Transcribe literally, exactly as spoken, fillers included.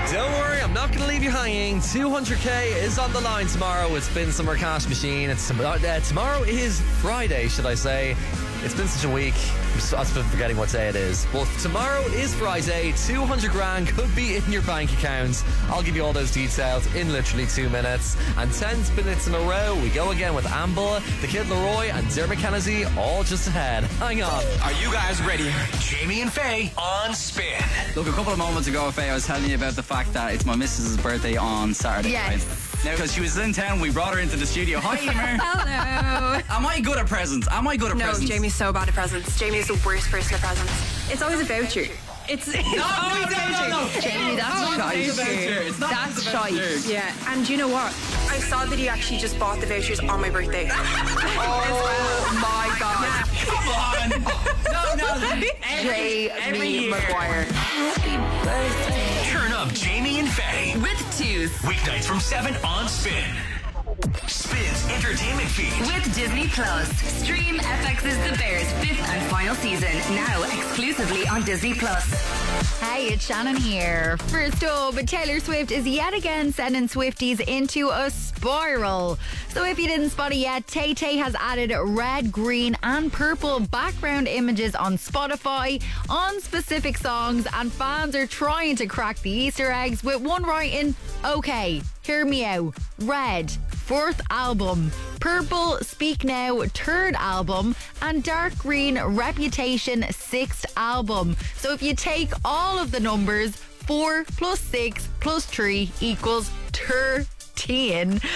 Don't worry, I'm not going to leave you hanging. two hundred k is on the line tomorrow with Spin Summer Cash Machine. It's uh, tomorrow is Friday, should I say. It's been such a week. I've been forgetting what day it is. But tomorrow is Friday. two hundred grand could be in your bank account. I'll give you all those details in literally two minutes. And ten minutes in a row, we go again with Amble, The Kid Laroi, and Dermot Kennedy, all just ahead. Hang on. Are you guys ready? Jamie and Faye on Spin. Look, a couple of moments ago, Faye, I was telling you about the fact that it's my missus's birthday on Saturday. Yes. Right? Now, because she was in town, we brought her into the studio. Hi, Emer. Hello. Am I good at presents? Am I good at No, presents? Jamie's so bad at presents. Jamie is the worst person at presents. It's always a voucher. It's, it's No, always no, a no, voucher. no, no. Jamie, that's It's not shite. a voucher. It's not That's a voucher. shite. Yeah, and you know what? I saw that he actually just bought the vouchers on my birthday. Oh my god. Come on. No, no. J. Me Maguire. Turn up Jamie and Faye. With Twos. Weeknights from seven on Spin. Spin's entertainment feed. With Disney Plus. Stream F X's The Bears fifth and final season. Now exclusively on Disney Plus. Hey, it's Shannon here. First up, Taylor Swift is yet again sending Swifties into a spiral. So if you didn't spot it yet, Tay Tay has added red, green and purple background images on Spotify on specific songs, and fans are trying to crack the Easter eggs with one writing, okay, hear me out, red, fourth album, purple, Speak Now, third album, and dark green, Reputation, sixth album. So if you take all of the numbers, four plus six plus three equals thirteen.